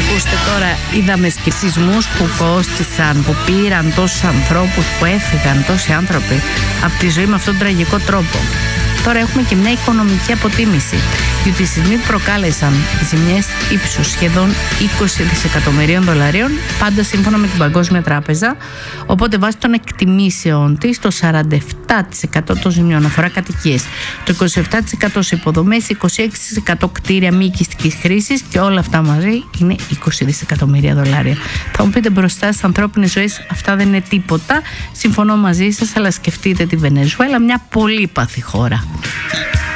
Ακούστε τώρα, είδαμε σεισμούς που κόστησαν, που πήραν τόσους ανθρώπους, που έφυγαν τόσοι άνθρωποι από τη ζωή με αυτόν τον τραγικό τρόπο. Τώρα έχουμε και μια οικονομική αποτίμηση, διότι οι σεισμοί προκάλεσαν ζημιές ύψους σχεδόν 20 δισεκατομμυρίων δολαρίων, πάντα σύμφωνα με την Παγκόσμια Τράπεζα. Οπότε βάσει των εκτιμήσεων της, το 47% των ζημιών αφορά κατοικίες, το 27% σε υποδομές, 26% κτίρια μη οικιστικής χρήσης και όλα αυτά μαζί είναι 20 δισεκατομμύρια δολάρια. Θα μου πείτε, μπροστά στις ανθρώπινες ζωές αυτά δεν είναι τίποτα. Συμφωνώ μαζί σας, αλλά σκεφτείτε τη Βενεζουέλα, μια πολύπαθη χώρα.